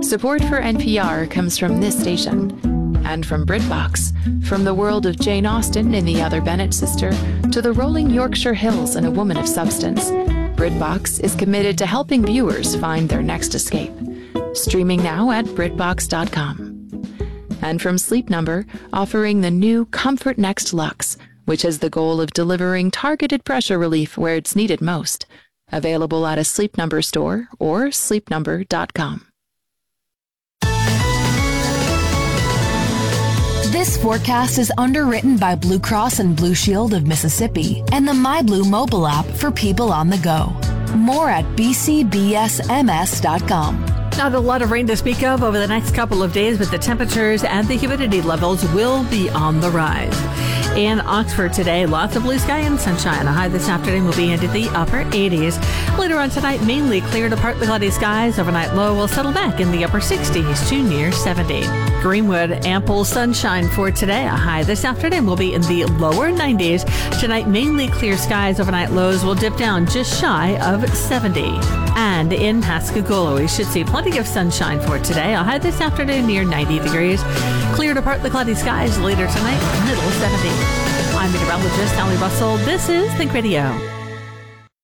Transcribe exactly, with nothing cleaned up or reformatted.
Support for N P R comes from this station and from BritBox. From the world of Jane Austen in The Other Bennet Sister to the rolling Yorkshire Hills in A Woman of Substance, BritBox is committed to helping viewers find their next escape. Streaming now at Britbox dot com. And from Sleep Number, offering the new Comfort Next Luxe, which has the goal of delivering targeted pressure relief where it's needed most. Available at a Sleep Number store or sleep number dot com. This forecast is underwritten by Blue Cross and Blue Shield of Mississippi and the MyBlue mobile app for people on the go. More at b c b s m s dot com. Not a lot of rain to speak of over the next couple of days, but the temperatures and the humidity levels will be on the rise. In Oxford today, lots of blue sky and sunshine. A high this afternoon will be into the upper eighties. Later on tonight, mainly clear to partly cloudy skies. Overnight low will settle back in the upper sixties to near seventy. Greenwood, ample sunshine for today. A high this afternoon will be in the lower nineties. Tonight, mainly clear skies. Overnight lows will dip down just shy of seventy. And in Pascagoula, we should see plenty of sunshine for today. A high this afternoon near ninety degrees. Clear to partly cloudy skies later tonight, middle seventies. I'm meteorologist Allie Russell. This is Think Radio.